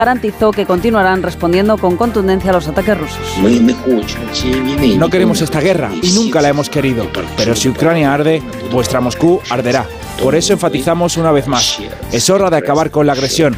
garantizó que continuarán respondiendo con contundencia a los ataques rusos. No queremos esta guerra y nunca la hemos querido, pero si Ucrania arde, vuestra Moscú arderá. Por eso enfatizamos una vez más, es hora de acabar con la agresión.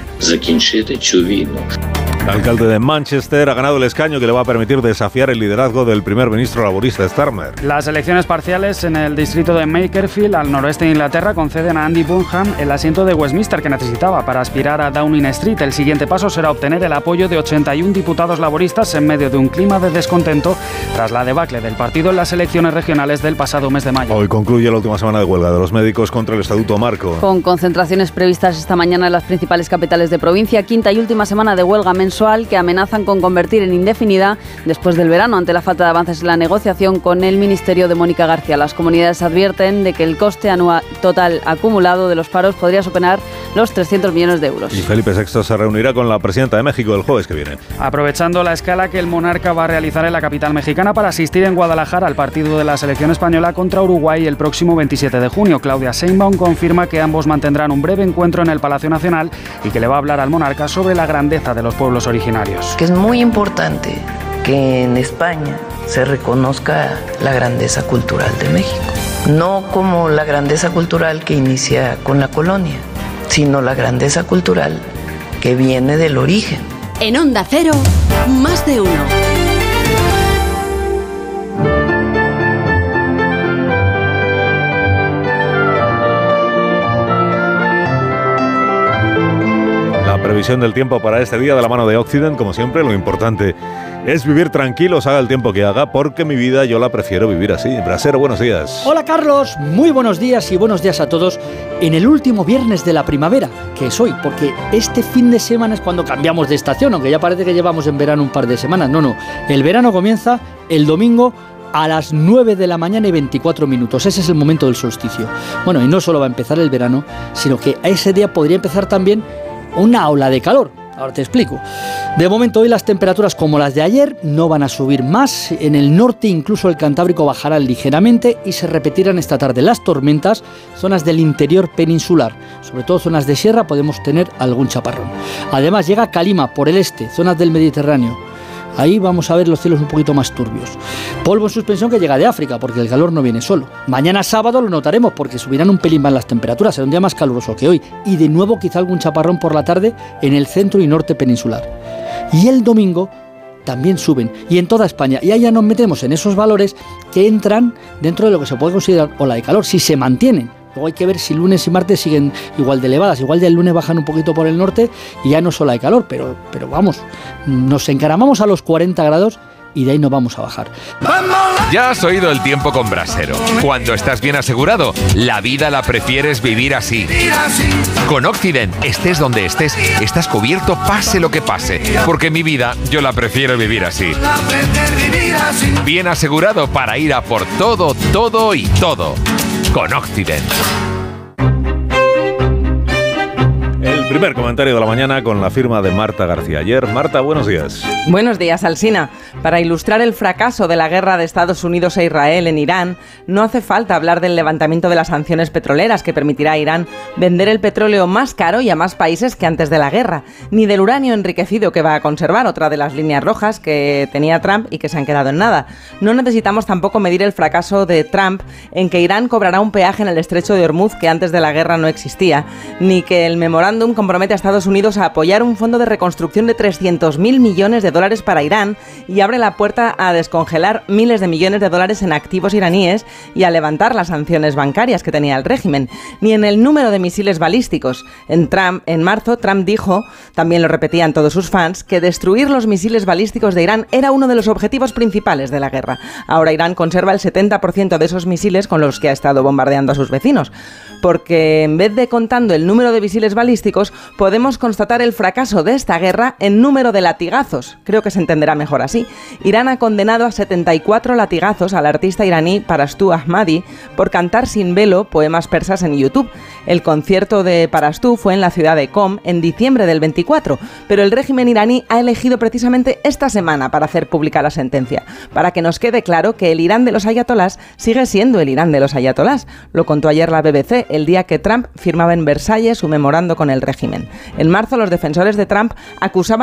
El alcalde de Manchester ha ganado el escaño que le va a permitir desafiar el liderazgo del primer ministro laborista Starmer. Las elecciones parciales en el distrito de Makerfield, al noroeste de Inglaterra, conceden a Andy Burnham el asiento de Westminster que necesitaba para aspirar a Downing Street. El siguiente paso será obtener el apoyo de 81 diputados laboristas en medio de un clima de descontento tras la debacle del partido en las elecciones regionales del pasado mes de mayo. Hoy concluye la última semana de huelga de los médicos contra el Estatuto Marco. Con concentraciones previstas esta mañana en las principales capitales de provincia, quinta y última semana de huelga mensual que amenazan con convertir en indefinida después del verano ante la falta de avances en la negociación con el ministerio de Mónica García. Las comunidades advierten de que el coste anual total acumulado de los paros podría superar los 300 millones de euros. Y Felipe VI se reunirá con la presidenta de México el jueves que viene. Aprovechando la escala que el monarca va a realizar en la capital mexicana para asistir en Guadalajara al partido de la selección española contra Uruguay el próximo 27 de junio. Claudia Sheinbaum confirma que ambos mantendrán un breve encuentro en el Palacio Nacional y que le va a hablar al monarca sobre la grandeza de los pueblos originarios. Que es muy importante que en España se reconozca la grandeza cultural de México. No como la grandeza cultural que inicia con la colonia, sino la grandeza cultural que viene del origen. En Onda Cero, más de uno. Previsión del tiempo para este día de la mano de Occident, como siempre, lo importante es vivir tranquilos, haga el tiempo que haga, porque mi vida yo la prefiero vivir así. Brasero, buenos días. Hola Carlos, muy buenos días y buenos días a todos en el último viernes de la primavera, que es hoy, porque este fin de semana es cuando cambiamos de estación, aunque ya parece que llevamos en verano un par de semanas. No, el verano comienza el domingo a las 9 de la mañana y 24 minutos. Ese es el momento del solsticio. Bueno, y no solo va a empezar el verano, sino que a ese día podría empezar también una ola de calor. Ahora te explico. De momento hoy las temperaturas como las de ayer no van a subir más. En el norte incluso el Cantábrico bajará ligeramente y se repetirán esta tarde las tormentas, zonas del interior peninsular, sobre todo zonas de sierra podemos tener algún chaparrón. Además llega Calima por el este, zonas del Mediterráneo. Ahí vamos a ver los cielos un poquito más turbios. Polvo en suspensión que llega de África, porque el calor no viene solo. Mañana sábado lo notaremos, porque subirán un pelín más las temperaturas, será un día más caluroso que hoy. Y de nuevo quizá algún chaparrón por la tarde en el centro y norte peninsular. Y el domingo también suben, y en toda España. Y ahí ya nos metemos en esos valores que entran dentro de lo que se puede considerar ola de calor, si se mantienen. Luego hay que ver si lunes y martes siguen igual de elevadas. Igual ya el lunes bajan un poquito por el norte y ya no es ola de calor, pero vamos, nos encaramamos a los 40 grados y de ahí no vamos a bajar. Ya has oído el tiempo con Brasero. Cuando estás bien asegurado, la vida la prefieres vivir así. Con Occident, estés donde estés, estás cubierto pase lo que pase. Porque mi vida yo la prefiero vivir así. Bien asegurado para ir a por todo, todo y todo. Con Occident. El primer comentario de la mañana con la firma de Marta García Ayer. Marta, buenos días. Buenos días, Alsina. Para ilustrar el fracaso de la guerra de Estados Unidos e Israel en Irán, no hace falta hablar del levantamiento de las sanciones petroleras que permitirá a Irán vender el petróleo más caro y a más países que antes de la guerra, ni del uranio enriquecido que va a conservar, otra de las líneas rojas que tenía Trump y que se han quedado en nada. No necesitamos tampoco medir el fracaso de Trump en que Irán cobrará un peaje en el estrecho de Hormuz que antes de la guerra no existía, ni que el memorándum compromete a Estados Unidos a apoyar un fondo de reconstrucción de 300.000 millones de dólares para Irán y abre la puerta a descongelar miles de millones de dólares en activos iraníes y a levantar las sanciones bancarias que tenía el régimen, ni en el número de misiles balísticos. En marzo, Trump dijo, también lo repetían todos sus fans, que destruir los misiles balísticos de Irán era uno de los objetivos principales de la guerra. Ahora Irán conserva el 70% de esos misiles con los que ha estado bombardeando a sus vecinos, porque en vez de contando el número de misiles balísticos, podemos constatar el fracaso de esta guerra en número de latigazos. Creo que se entenderá mejor así. Irán ha condenado a 74 latigazos al artista iraní Parastu Ahmadi por cantar sin velo poemas persas en YouTube. El concierto de Parastu fue en la ciudad de Qom en diciembre del 24, pero el régimen iraní ha elegido precisamente esta semana para hacer pública la sentencia, para que nos quede claro que el Irán de los ayatolás sigue siendo el Irán de los ayatolás. Lo contó ayer la BBC, el día que Trump firmaba en Versalles su memorando con el régimen régimen. En marzo, los defensores de Trump acusaban